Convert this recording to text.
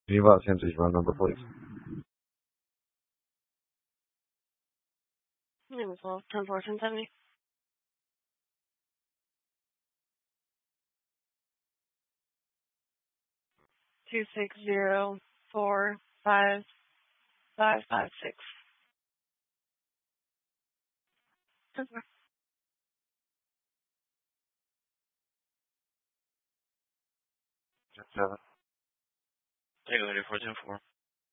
Can you last Henry's run number, please? It was all 10-4-10-70. 260455556. 10-4. Jet 7. Take 4 10-4.